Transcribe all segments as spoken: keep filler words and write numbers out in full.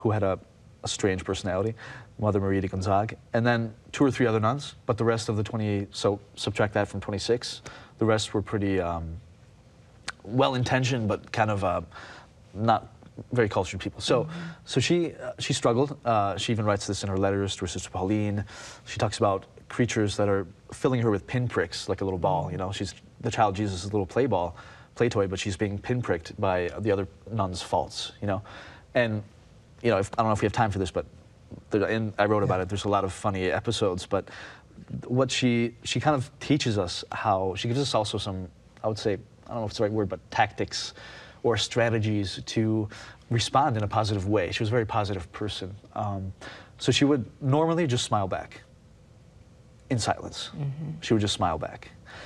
who had a, a strange personality, Mother Maria de Gonzague, and then two or three other nuns, but the rest of the twenty-eight, so subtract that from twenty-six, the rest were pretty um, well-intentioned, but kind of uh, not very cultured people. So, mm-hmm. so she uh, she struggled. Uh, she even writes this in her letters to her sister Pauline. She talks about creatures that are filling her with pinpricks, like a little ball. You know, she's the child Jesus' little play ball, play toy, but she's being pinpricked by the other nuns' faults. You know, and you know, if, I don't know if we have time for this, but there, and I wrote about yeah. it. There's a lot of funny episodes, but what she she kind of teaches us how she gives us also some, I would say, I don't know if it's the right word, but tactics or strategies to respond in a positive way. She was a very positive person. Um, so she would normally just smile back in silence. Mm-hmm. She would just smile back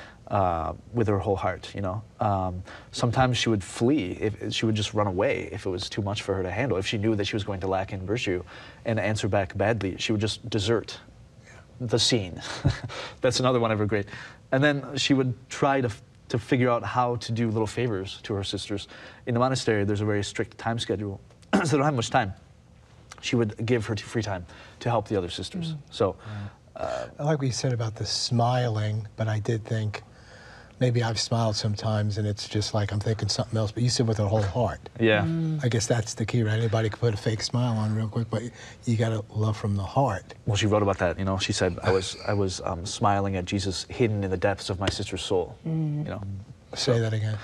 uh, with her whole heart, you know. Um, sometimes she would flee. If, she would just run away if it was too much for her to handle. If she knew that she was going to lack in virtue and answer back badly, she would just desert the scene. That's another one of her great. And then she would try to to figure out how to do little favors to her sisters. In the monastery, there's a very strict time schedule, so they don't have much time. She would give her free time to help the other sisters. Mm. So, uh, I like what you said about the smiling, but I did think, maybe I've smiled sometimes and it's just like I'm thinking something else, but you said with her whole heart. Yeah. Mm. I guess that's the key, right? Anybody can put a fake smile on real quick, but you gotta love from the heart. Well, she wrote about that, you know, she said, I was, I was um, smiling at Jesus hidden in the depths of my sister's soul, mm. you know. Say so, that again.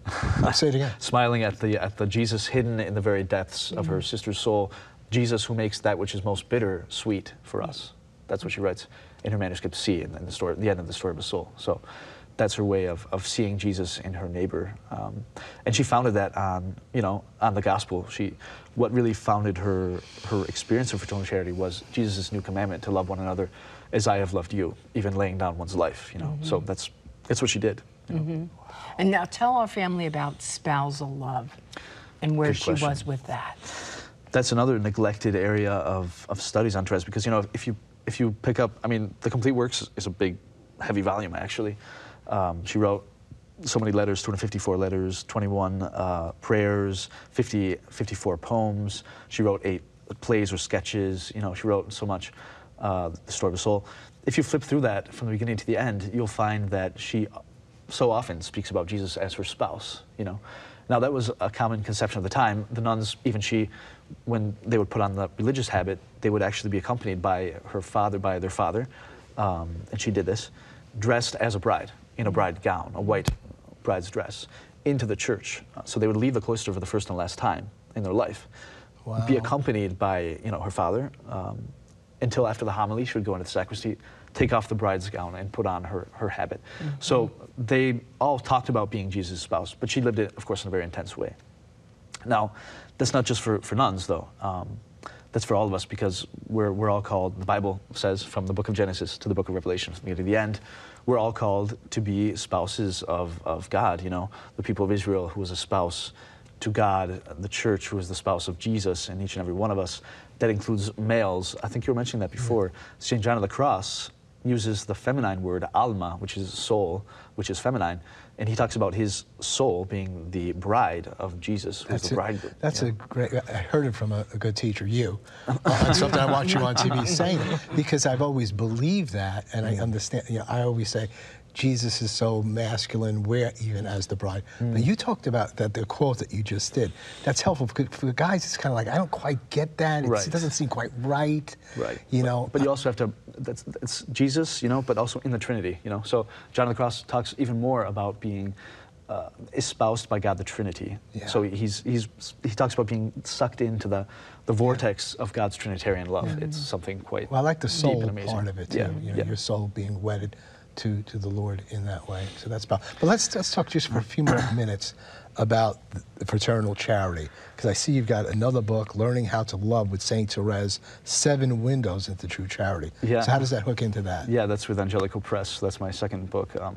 Say it again. Smiling at the, at the Jesus hidden in the very depths mm. of her sister's soul, Jesus who makes that which is most bitter sweet for us. That's what she writes in her manuscript C, in the story, the end of the story of a soul. So that's her way of, of seeing Jesus in her neighbor. Um, and she founded that on, you know, on the gospel. She, what really founded her, her experience of fraternal charity was Jesus' new commandment to love one another as I have loved you, even laying down one's life, you know. Mm-hmm. So that's, that's what she did. You know? Mm-hmm. And now tell our family about spousal love and where Good she question. was with that. That's another neglected area of, of studies on Therese, because, you know, if you, if you pick up, I mean, the complete works is a big, heavy volume, actually. Um, she wrote so many letters, two hundred fifty-four letters, twenty-one uh, prayers, fifty, fifty-four poems. She wrote eight plays or sketches. You know, she wrote so much, uh, The Story of a Soul. If you flip through that from the beginning to the end, you'll find that she so often speaks about Jesus as her spouse, you know. Now, that was a common conception of the time. The nuns, even she, when they would put on the religious habit, they would actually be accompanied by her father, by their father, um, and she did this, dressed as a bride, in a bride gown, a white bride's dress, into the church. Uh, so they would leave the cloister for the first and last time in their life, wow. be accompanied by, you know, her father, um, until after the homily, she would go into the sacristy, take off the bride's gown and put on her, her habit. Mm-hmm. So they all talked about being Jesus' spouse, but she lived it, of course, in a very intense way. Now, that's not just for, for nuns, though. Um, that's for all of us, because we're, we're all called, the Bible says, from the book of Genesis to the book of Revelation, from the beginning to the end, we're all called to be spouses of, of God, you know. The people of Israel, who was a spouse to God, the church, who was the spouse of Jesus, and each and every one of us. That includes males. I think you were mentioning that before. Saint John of the Cross uses the feminine word, alma, which is soul, which is feminine, and he talks about his soul being the bride of Jesus, who's that's the bridegroom. That's yeah. a great, I heard it from a, a good teacher, you, uh, something I watch you on T V saying it, because I've always believed that, and I understand, you know, I always say, Jesus is so masculine, we're even as the bride. Mm. But you talked about that, the quote that you just did. That's helpful. For, for guys, it's kind of like, I don't quite get that. It's, right. It doesn't seem quite right. Right. You but, know. But you also have to, that's, that's Jesus, you know, but also in the Trinity, you know. So John of the Cross talks even more about being uh, espoused by God the Trinity. Yeah. So he's, he's, he talks about being sucked into the, the vortex yeah. of God's Trinitarian love. Yeah. It's something quite Well, I like the soul deep and amazing. part of it, too. Yeah. You know, yeah. your soul being wedded to, to the Lord in that way. So that's about, but let's, let's talk just for a few more minutes about the fraternal charity, because I see you've got another book, Learning How to Love with Saint Therese, Seven Windows into True Charity. Yeah. So how does that hook into that? Yeah, that's with Angelico Press. That's my second book. Um,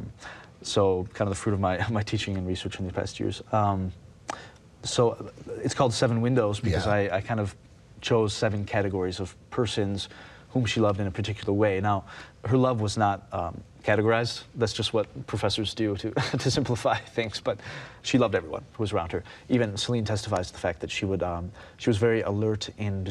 so kind of the fruit of my, my teaching and research in the past years. Um, so it's called Seven Windows because yeah. I, I kind of chose seven categories of persons whom she loved in a particular way. Now, her love was not um, categorized. That's just what professors do to, to simplify things, but she loved everyone who was around her. Even Celine testifies to the fact that she would, um, she was very alert in